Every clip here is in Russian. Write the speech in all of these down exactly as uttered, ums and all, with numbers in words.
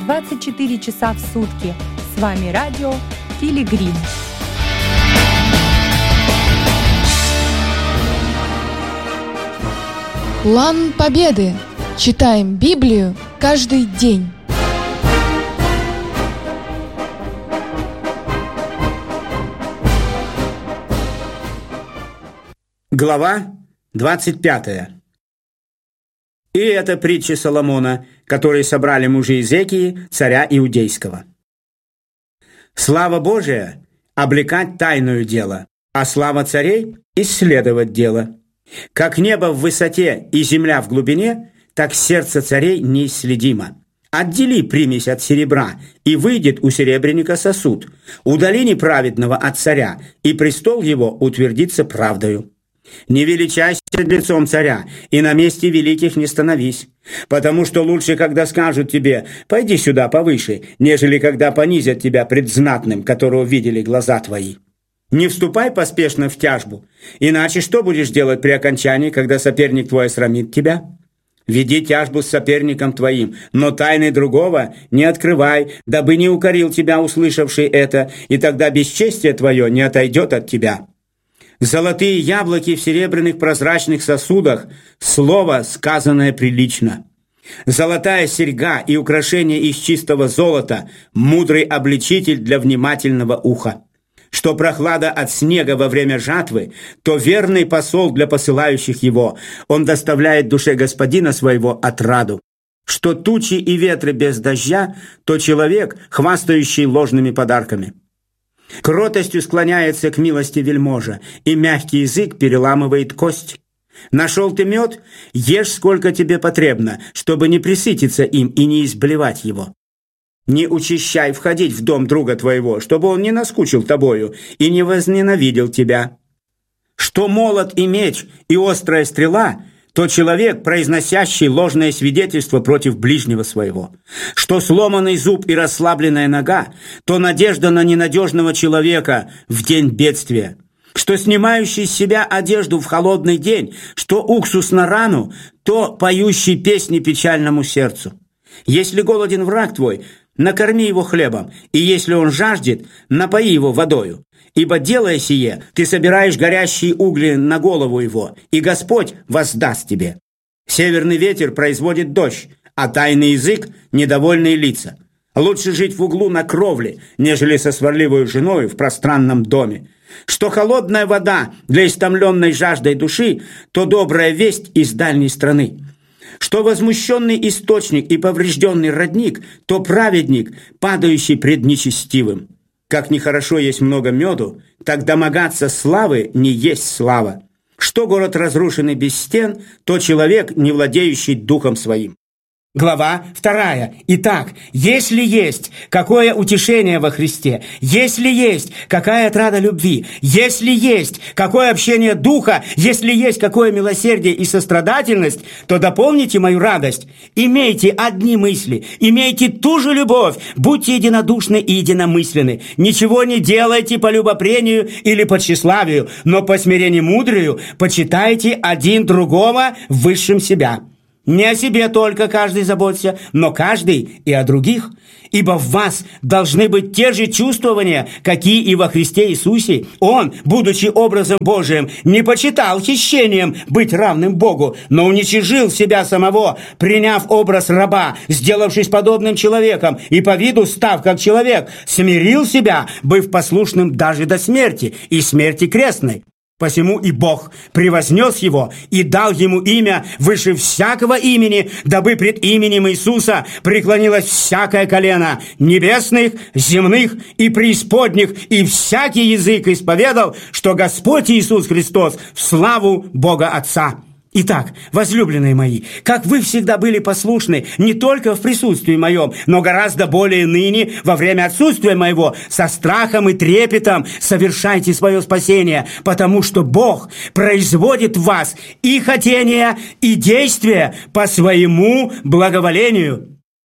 двадцать четыре часа в сутки. С вами радио Пилигрим. План Победы. Читаем Библию каждый день. Глава двадцать пятая. И это притча Соломона, которые собрали мужи Изекии, царя Иудейского. Слава Божия — облекать тайную дело, а слава царей — исследовать дело. Как небо в высоте и земля в глубине, так сердце царей неисследимо. Отдели примесь от серебра, и выйдет у серебряника сосуд. Удали неправедного от царя, и престол его утвердится правдою. Не величайся пред лицом царя, и на месте великих не становись, потому что лучше, когда скажут тебе «пойди сюда повыше», нежели когда понизят тебя пред знатным, которого видели глаза твои. Не вступай поспешно в тяжбу, иначе что будешь делать при окончании, когда соперник твой осрамит тебя? Веди тяжбу с соперником твоим, но тайны другого не открывай, дабы не укорил тебя услышавший это, и тогда бесчестие твое не отойдет от тебя. Золотые яблоки в серебряных прозрачных сосудах – слово, сказанное прилично. Золотая серьга и украшение из чистого золота – мудрый обличитель для внимательного уха. Что прохлада от снега во время жатвы, то верный посол для посылающих его. Он доставляет душе господина своего отраду. Что тучи и ветры без дождя, то человек, хвастающий ложными подарками. Кротостью склоняется к милости вельможа, и мягкий язык переламывает кость. Нашел ты мед? Ешь, сколько тебе потребно, чтобы не пресытиться им и не изблевать его. Не учащай входить в дом друга твоего, чтобы он не наскучил тобою и не возненавидел тебя. Что молот и меч и острая стрела — то человек, произносящий ложное свидетельство против ближнего своего. Что сломанный зуб и расслабленная нога, то надежда на ненадежного человека в день бедствия. Что снимающий с себя одежду в холодный день, что уксус на рану, то поющий песни печальному сердцу. Если голоден враг твой, накорми его хлебом, и если он жаждет, напои его водою. Ибо, делая сие, ты собираешь горящие угли на голову его, и Господь воздаст тебе. Северный ветер производит дождь, а тайный язык – недовольные лица. Лучше жить в углу на кровле, нежели со сварливой женой в пространном доме. Что холодная вода для истомленной жаждой души, то добрая весть из дальней страны. Что возмущенный источник и поврежденный родник, то праведник, падающий пред нечестивым. Как нехорошо есть много меду, так домогаться славы не есть слава. Что город разрушенный без стен, то человек, не владеющий духом своим. Глава вторая. Итак, если есть какое утешение во Христе, если есть какая отрада любви, если есть какое общение духа, если есть какое милосердие и сострадательность, то дополните мою радость. Имейте одни мысли, имейте ту же любовь, будьте единодушны и единомысленны. Ничего не делайте по любопрению или по тщеславию, но по смирению мудрию почитайте один другого высшим себя. Не о себе только каждый заботься, но каждый и о других. Ибо в вас должны быть те же чувствования, какие и во Христе Иисусе. Он, будучи образом Божиим, не почитал хищением быть равным Богу, но уничижил себя самого, приняв образ раба, сделавшись подобным человеком, и по виду став как человек, смирил себя, быв послушным даже до смерти, и смерти крестной. Посему и Бог превознес его и дал ему имя выше всякого имени, дабы пред именем Иисуса преклонилось всякое колено небесных, земных и преисподних, и всякий язык исповедал, что Господь Иисус Христос в славу Бога Отца. Итак, возлюбленные мои, как вы всегда были послушны не только в присутствии моем, но гораздо более ныне во время отсутствия моего, со страхом и трепетом совершайте свое спасение, потому что Бог производит в вас и хотения, и действия по своему благоволению.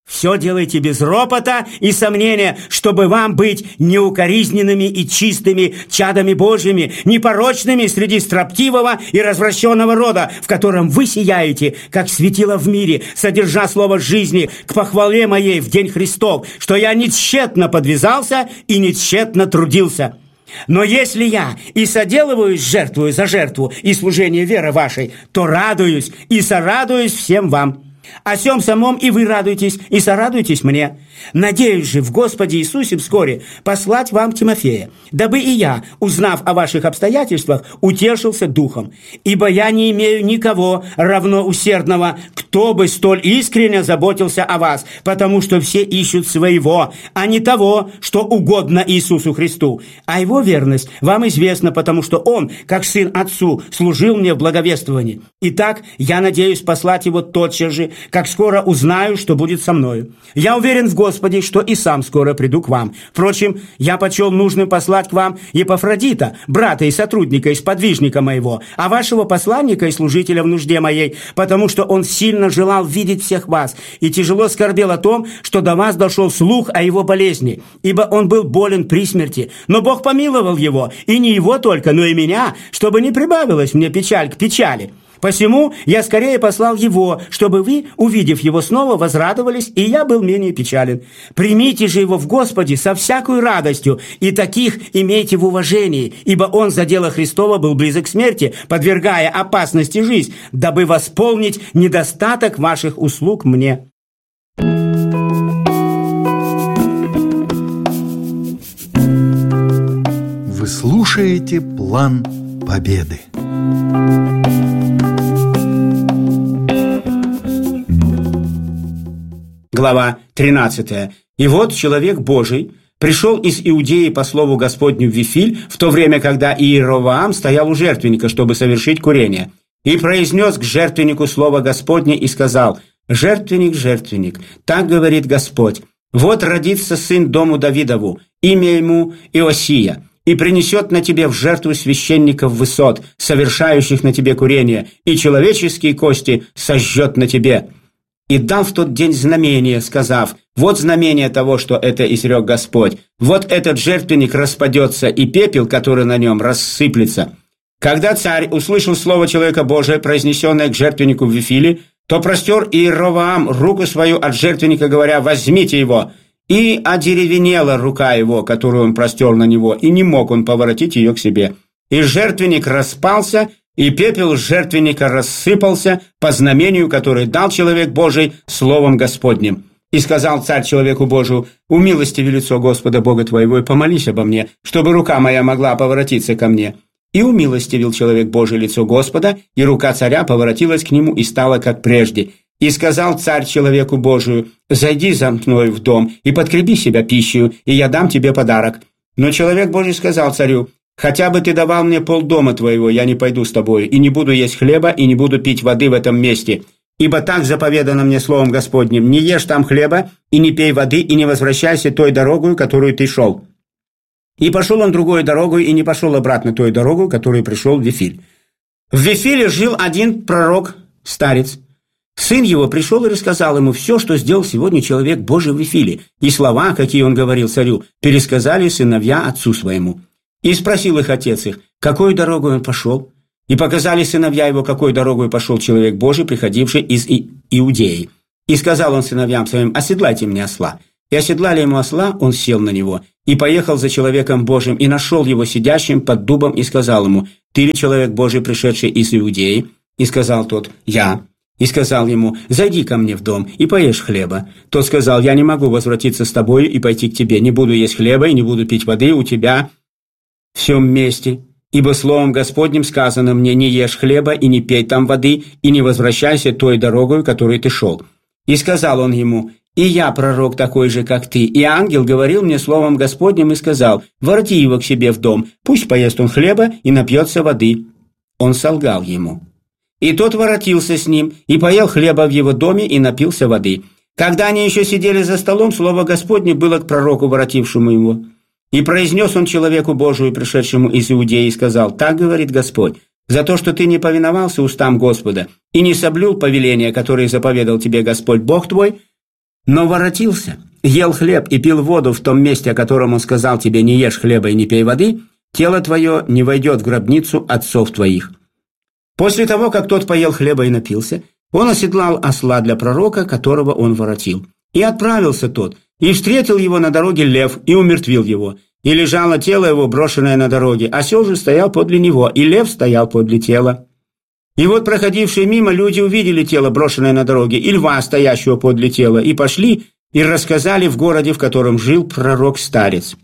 Все делайте без ропота и сомнения, чтобы вам быть неукоризненными и чистыми чадами Божьими, непорочными среди строптивого и развращенного рода, в котором вы сияете, как светило в мире, содержа слово жизни к похвале моей в день Христов, что я не тщетно подвязался и не тщетно трудился. Но если я и соделываюсь жертвую за жертву и служение веры вашей, то радуюсь и сорадуюсь всем вам. О сем самом и вы радуйтесь, и сорадуйтесь мне. Надеюсь же в Господе Иисусе вскоре послать вам Тимофея, дабы и я, узнав о ваших обстоятельствах, утешился духом. Ибо я не имею никого равно усердного, кто бы столь искренне заботился о вас, потому что все ищут своего, а не того, что угодно Иисусу Христу. А его верность вам известна, потому что он, как сын отцу, служил мне в благовествовании. Итак, я надеюсь послать его тотчас же, как скоро узнаю, что будет со мною. Я уверен в Господе, что и сам скоро приду к вам. Впрочем, я почел нужным послать к вам Епафродита, брата и сотрудника и сподвижника моего, а вашего посланника и служителя в нужде моей, потому что он сильно желал видеть всех вас и тяжело скорбел о том, что до вас дошел слух о его болезни, ибо он был болен при смерти. Но Бог помиловал его, и не его только, но и меня, чтобы не прибавилась мне печаль к печали. Посему я скорее послал его, чтобы вы, увидев его снова, возрадовались, и я был менее печален. Примите же его в Господе со всякой радостью, и таких имейте в уважении, ибо он за дело Христова был близок к смерти, подвергая опасности жизнь, дабы восполнить недостаток ваших услуг мне». Вы слушаете «План Победы». Глава тринадцатая. «И вот человек Божий пришел из Иудеи по слову Господню в Вифиль, в то время, когда Иеровоам стоял у жертвенника, чтобы совершить курение, и произнес к жертвеннику слово Господне и сказал: «Жертвенник, жертвенник, так говорит Господь, вот родится сын дому Давидову, имя ему Иосия, и принесет на тебе в жертву священников высот, совершающих на тебе курение, и человеческие кости сожжет на тебе». И дал в тот день знамение, сказав: «Вот знамение того, что это изрек Господь. Вот этот жертвенник распадется, и пепел, который на нем, рассыплется». Когда царь услышал слово человека Божия, произнесенное к жертвеннику в Вифиле, то простер Иеровоам руку свою от жертвенника, говоря: «Возьмите его». И одеревенела рука его, которую он простер на него, и не мог он поворотить ее к себе. И жертвенник распался, и пепел жертвенника рассыпался по знамению, которое дал человек Божий словом Господним. И сказал царь человеку Божию: «Умилостиви лицо Господа Бога твоего, и помолись обо мне, чтобы рука моя могла поворотиться ко мне». И умилостивил человек Божий лицо Господа, и рука царя поворотилась к нему и стала как прежде. И сказал царь человеку Божию: «Зайди за мною в дом и подкрепи себя пищей, и я дам тебе подарок». Но человек Божий сказал царю: «Хотя бы ты давал мне полдома твоего, я не пойду с тобой, и не буду есть хлеба, и не буду пить воды в этом месте. Ибо так заповедано мне словом Господним: не ешь там хлеба, и не пей воды, и не возвращайся той дорогою, которую ты шел». И пошел он другой дорогой, и не пошел обратно той дорогой, которую пришел в Вифиль. В Вифиле жил один пророк, старец. Сын его пришел и рассказал ему все, что сделал сегодня человек Божий в Вифиле, и слова, какие он говорил царю, пересказали сыновья отцу своему. И спросил их отец их, какой дорогой он пошел. И показали сыновья его, какой дорогой пошел человек Божий, приходивший из И- Иудеи. И сказал он сыновьям своим: «Оседлайте мне осла». И оседлали ему осла, он сел на него, и поехал за человеком Божиим, и нашел его сидящим под дубом, и сказал ему: «Ты ли человек Божий, пришедший из Иудеи?» И сказал тот: «Я». И сказал ему: «Зайди ко мне в дом и поешь хлеба». Тот сказал: «Я не могу возвратиться с тобою и пойти к тебе, не буду есть хлеба и не буду пить воды у тебя в всем месте, ибо словом Господним сказано мне: не ешь хлеба и не пей там воды, и не возвращайся той дорогой, которой ты шел». И сказал он ему: «И я пророк такой же, как ты, и ангел говорил мне словом Господним и сказал: вороти его к себе в дом, пусть поест он хлеба и напьется воды». Он солгал ему. И тот воротился с ним, и поел хлеба в его доме, и напился воды. Когда они еще сидели за столом, слово Господне было к пророку, воротившему его. И произнес он человеку Божию, пришедшему из Иудеи, и сказал: «Так говорит Господь, за то, что ты не повиновался устам Господа и не соблюл повеления, которые заповедал тебе Господь Бог твой, но воротился, ел хлеб и пил воду в том месте, о котором он сказал тебе: не ешь хлеба и не пей воды, тело твое не войдет в гробницу отцов твоих». После того, как тот поел хлеба и напился, он оседлал осла для пророка, которого он воротил. И отправился тот, и встретил его на дороге лев, и умертвил его. И лежало тело его, брошенное на дороге, осел же стоял подле него, и лев стоял подле тела. И вот проходившие мимо люди увидели тело, брошенное на дороге, и льва, стоящего подле тела, и пошли, и рассказали в городе, в котором жил пророк-старец.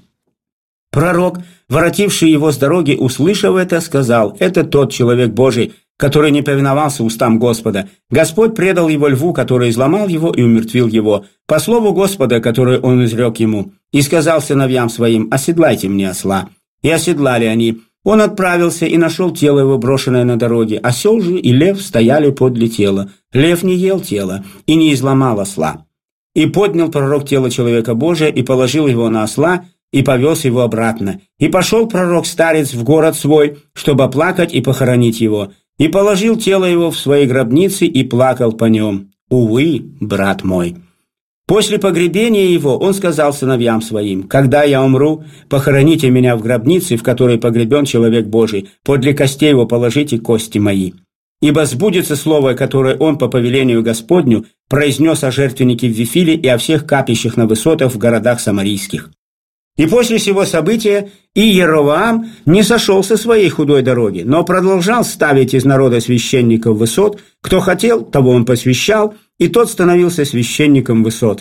Пророк, воротивший его с дороги, услышав это, сказал: «Это тот человек Божий, который не повиновался устам Господа. Господь предал его льву, который изломал его и умертвил его, по слову Господа, которое он изрек ему. И сказал сыновьям своим: оседлайте мне осла». И оседлали они. Он отправился и нашел тело его, брошенное на дороге. Осел же и лев стояли подле тела. Лев не ел тело и не изломал осла. И поднял пророк тело человека Божия и положил его на осла, и повез его обратно. И пошел пророк-старец в город свой, чтобы оплакать и похоронить его. И положил тело его в своей гробнице и плакал по нем. Увы, брат мой. После погребения его он сказал сыновьям своим: «Когда я умру, похороните меня в гробнице, в которой погребен человек Божий, подле костей его положите кости мои. Ибо сбудется слово, которое он по повелению Господню произнес о жертвеннике в Вифиле и о всех капищах на высотах в городах самарийских». И после сего события Иеровоам не сошел со своей худой дороги, но продолжал ставить из народа священников высот. Кто хотел, того он посвящал, и тот становился священником высот.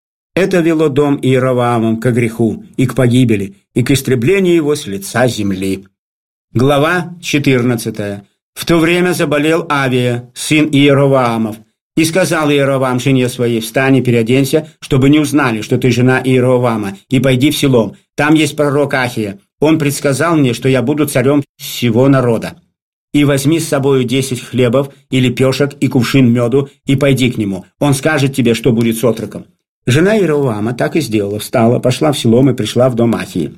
Это вело дом Иеровоамом к греху и к погибели, и к истреблению его с лица земли. Глава четырнадцатая. В то время заболел Авия, сын Иеровоамов. И сказал Иеровоам жене своей: «Встань и переоденься, чтобы не узнали, что ты жена Иеровоама, и пойди в село. Там есть пророк Ахия. Он предсказал мне, что я буду царем всего народа. И возьми с собою десять хлебов и лепешек и кувшин меду, и пойди к нему. Он скажет тебе, что будет с отроком». Жена Иеровоама так и сделала, встала, пошла в село и пришла в дом Ахии.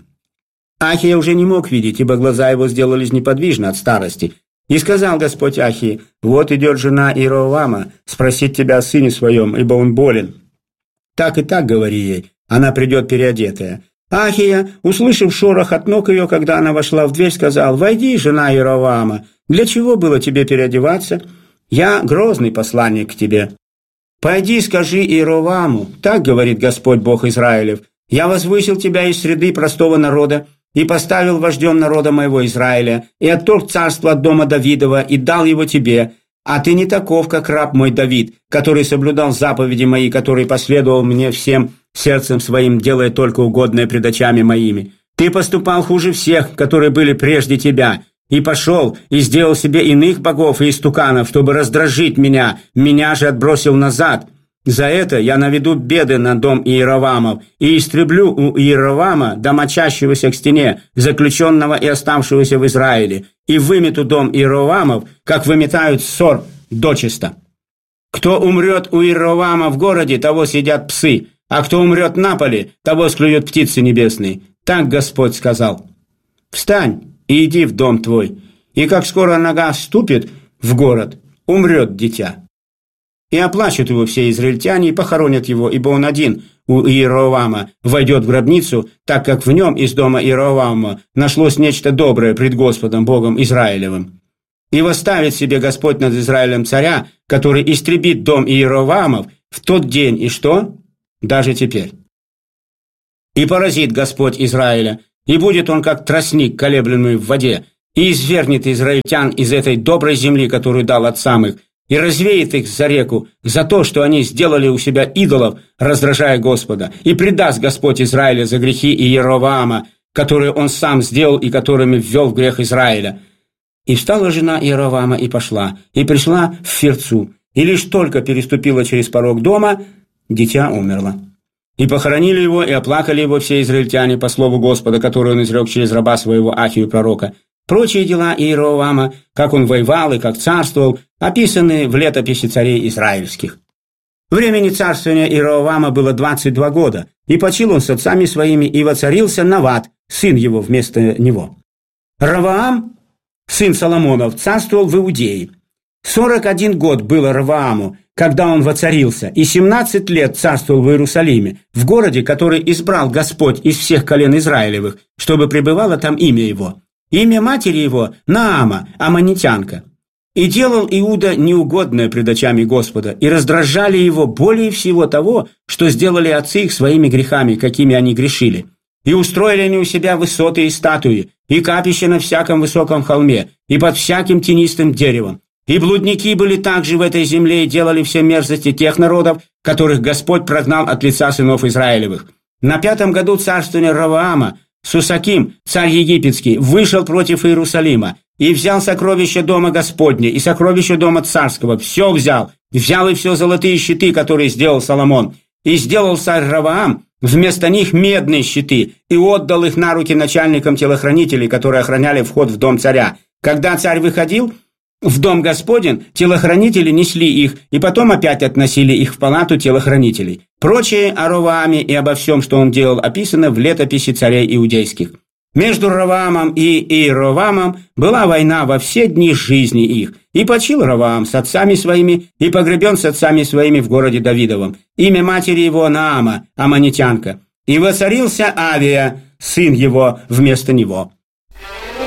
Ахия уже не мог видеть, ибо глаза его сделались неподвижны от старости. И сказал Господь Ахии: «Вот идет жена Иеровоама спросить тебя о сыне своем, ибо он болен. Так и так говори ей, она придет переодетая». Ахия, услышав шорох от ног ее, когда она вошла в дверь, сказал: «Войди, жена Иеровоама, для чего было тебе переодеваться? Я грозный посланник к тебе. Пойди, скажи Иеровоаму: так говорит Господь Бог Израилев: я возвысил тебя из среды простого народа, и поставил вождем народа моего Израиля, и отторг царство от дома Давидова, и дал его тебе. А ты не таков, как раб мой Давид, который соблюдал заповеди мои, который последовал мне всем сердцем своим, делая только угодное пред очами моими. Ты поступал хуже всех, которые были прежде тебя, и пошел, и сделал себе иных богов и истуканов, чтобы раздражить меня, меня же отбросил назад. За это я наведу беды на дом Иеровоамов и истреблю у Иеровоама, домочащегося к стене, заключенного и оставшегося в Израиле, и вымету дом Иеровоамов, как выметают ссор дочисто. Кто умрет у Иеровоама в городе, того съедят псы, а кто умрет на поле, того склюют птицы небесные. Так Господь сказал. Встань и иди в дом твой, и как скоро нога ступит в город, умрет дитя. И оплачут его все израильтяне, и похоронят его, ибо он один у Иеровоама войдет в гробницу, так как в нем из дома Иеровоама нашлось нечто доброе пред Господом Богом Израилевым. И восставит себе Господь над Израилем царя, который истребит дом Иеровоамов в тот день, и что? Даже теперь. И поразит Господь Израиля, и будет он как тростник, колеблемый в воде, и извергнет израильтян из этой доброй земли, которую дал отцам их, и развеет их за реку за то, что они сделали у себя идолов, раздражая Господа, и предаст Господь Израиля за грехи Иеровоама, которые он сам сделал и которыми ввел в грех Израиля. И встала жена Иеровоама и пошла, и пришла в Фирцу, и лишь только переступила через порог дома, дитя умерло. И похоронили его, и оплакали его все израильтяне по слову Господа, который он изрек через раба своего Ахию пророка. Прочие дела Иеровоама, как он воевал и как царствовал, описаны в летописи царей израильских. Времени царствования Иеровоама было двадцать два года, и почил он с отцами своими, и воцарился Нават, сын его, вместо него. Раваам, сын Соломонов, царствовал в Иудее. Сорок один год было Ровоаму, когда он воцарился, и семнадцать лет царствовал в Иерусалиме, в городе, который избрал Господь из всех колен Израилевых, чтобы пребывало там имя его. Имя матери его – Наама, аммонитянка. И делал Иуда неугодное пред очами Господа, и раздражали его более всего того, что сделали отцы их своими грехами, какими они грешили. И устроили они у себя высоты и статуи, и капища на всяком высоком холме, и под всяким тенистым деревом. И блудники были также в этой земле и делали все мерзости тех народов, которых Господь прогнал от лица сынов Израилевых. На пятом году царствования Ровоама Сусаким, царь египетский, вышел против Иерусалима и взял сокровища дома Господня и сокровища дома царского, все взял, взял и все золотые щиты, которые сделал Соломон, и сделал царь Ровоам вместо них медные щиты и отдал их на руки начальникам телохранителей, которые охраняли вход в дом царя. Когда царь выходил в дом Господень, телохранители несли их, и потом опять относили их в палату телохранителей. Прочее о Ровоаме и обо всем, что он делал, описано в летописи царей иудейских. Между Ровоамом и Иеровамом была война во все дни жизни их, и почил Ровоам с отцами своими, и погребен с отцами своими в городе Давидовом. Имя матери его Наама, аммонитянка. И воцарился Авия, сын его, вместо него.